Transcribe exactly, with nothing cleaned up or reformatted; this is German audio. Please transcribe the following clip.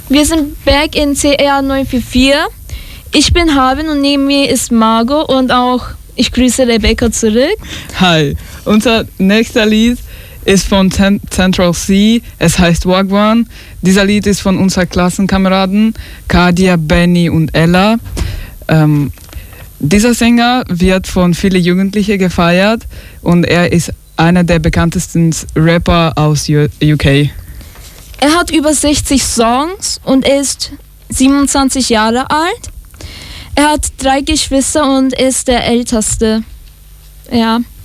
Wir sind back in C R neun vier vier. Ich bin Harvin und neben mir ist Margot und auch ich grüße Rebecca zurück. Hi, unser nächster Lied ist von Central C. Es heißt Wagwan. Dieser Lied ist von unseren Klassenkameraden Kadia, Benny und Ella. Ähm, dieser Sänger wird von vielen Jugendlichen gefeiert und er ist einer der bekanntesten Rapper aus U K. Er hat über sechzig Songs und ist siebenundzwanzig Jahre alt. Er hat drei Geschwister und ist der Älteste. Ja.